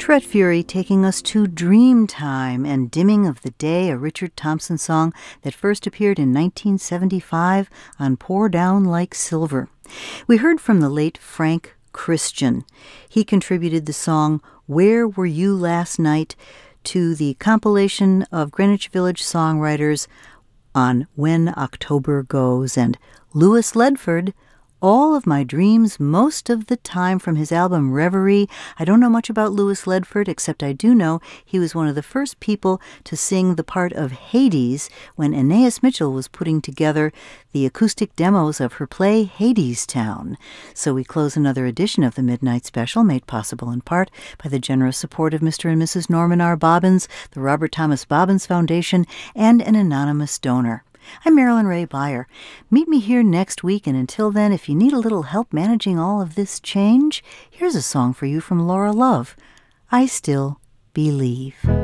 Trent Fury taking us to Dreamtime and Dimming of the Day, a Richard Thompson song that first appeared in 1975 on Pour Down Like Silver. We heard from the late Frank Christian. He contributed the song Where Were You Last Night to the compilation of Greenwich Village songwriters on When October Goes, and Louis Ledford, All of My Dreams Most of the Time, from his album Reverie. I don't know much about Louis Ledford, except I do know he was one of the first people to sing the part of Hades when Anais Mitchell was putting together the acoustic demos of her play Hadestown. So we close another edition of the Midnight Special, made possible in part by the generous support of Mr. and Mrs. Norman R. Bobbins, the Robert Thomas Bobbins Foundation, and an anonymous donor. I'm Marilyn Ray Beyer. Meet me here next week, and until then, if you need a little help managing all of this change, here's a song for you from Laura Love, I Still Believe.